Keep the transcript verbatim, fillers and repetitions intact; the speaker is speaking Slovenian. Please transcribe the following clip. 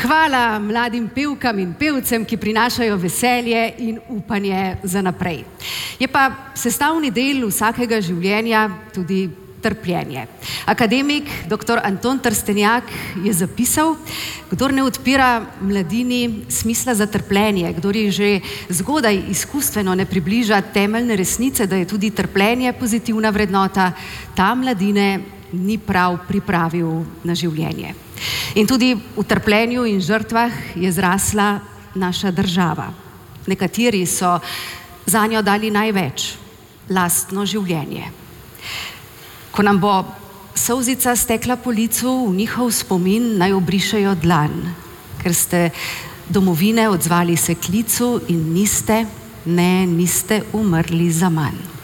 Hvala mladim pevkam in pevcem, ki prinašajo veselje in upanje za naprej. Je pa sestavni del vsakega življenja tudi trpljenje. Akademik doktor Anton Trstenjak je zapisal: kdor ne odpira mladini smisla za trpljenje, kdor je že zgodaj izkustveno ne približa temeljne resnice, da je tudi trpljenje pozitivna vrednota, ta mladine ni prav pripravil na življenje. In tudi v trpljenju in žrtvah je zrasla naša država. Nekateri so zanjo dali največ, lastno življenje. Ko nam bo solzica stekla po licu, v njihov spomin naj obrišejo dlan, ker ste domovine odzvali se klicu in niste, ne, niste umrli zaman.